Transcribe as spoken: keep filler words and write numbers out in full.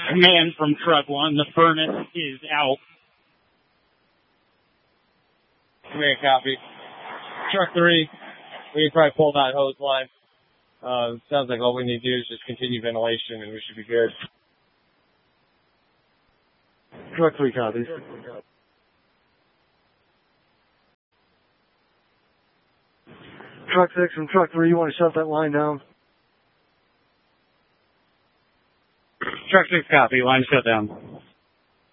Command from truck one, the furnace is out. Command copy. Truck three, we can probably pull that hose line. Uh, sounds like all we need to do is just continue ventilation and we should be good. Truck three copies. Truck six from truck three, you want to shut that line down? Truck six copy, line shut down.